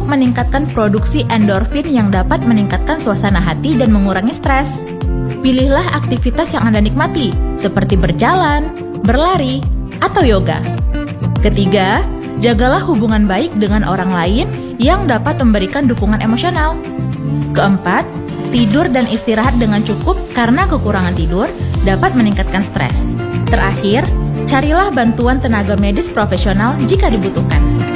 untuk meningkatkan produksi endorfin yang dapat meningkatkan suasana hati dan mengurangi stres. Pilihlah aktivitas yang Anda nikmati, seperti berjalan, berlari, atau yoga. Ketiga, jagalah hubungan baik dengan orang lain yang dapat memberikan dukungan emosional. Keempat, tidur dan istirahat dengan cukup karena kekurangan tidur dapat meningkatkan stres. Terakhir, carilah bantuan tenaga medis profesional jika dibutuhkan.